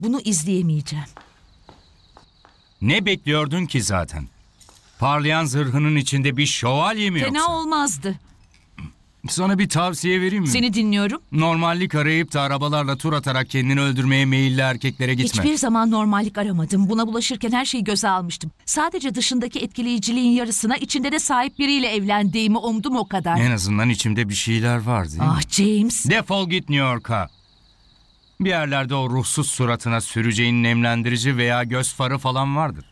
Bunu izleyemeyeceğim. Ne bekliyordun ki zaten? Parlayan zırhının içinde bir şövalye mi Fena yoksa? olmazdı. Sana bir tavsiye vereyim mi? Seni dinliyorum. Normallik arayıp da arabalarla tur atarak kendini öldürmeye meyilli erkeklere gitme. Hiçbir zaman normallik aramadım. Buna bulaşırken her şeyi göze almıştım. Sadece dışındaki etkileyiciliğin yarısına, içinde de sahip biriyle evlendiğimi umdum, o kadar. En azından içimde bir şeyler var değil mi? Ah James. Defol git New York'a. Bir yerlerde o ruhsuz suratına süreceğin nemlendirici veya göz farı falan vardır.